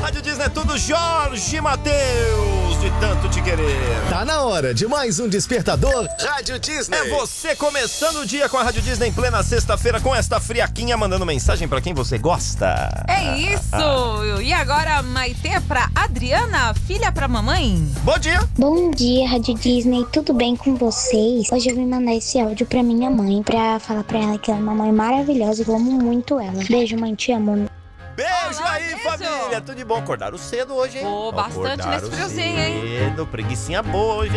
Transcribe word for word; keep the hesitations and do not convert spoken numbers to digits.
Rádio Disney é tudo, Jorge Mateus, de tanto te querer. Tá na hora de mais um Despertador Rádio Disney. É você começando o dia com a Rádio Disney em plena sexta-feira com esta friaquinha, mandando mensagem pra quem você gosta. É isso! E agora, Maitê pra Adriana, filha pra mamãe. Bom dia. Bom dia, Rádio Disney, tudo bem com vocês? Hoje eu vim mandar esse áudio pra minha mãe, pra falar pra ela que ela é uma mãe maravilhosa e eu amo muito ela. Beijo, mãe, te amo. Beijo Olá, aí, beijo. família. Tudo de bom. Acordaram cedo hoje, hein? Pô, bastante Acordaram nesse friozinho, hein? cedo. Preguicinha boa hoje.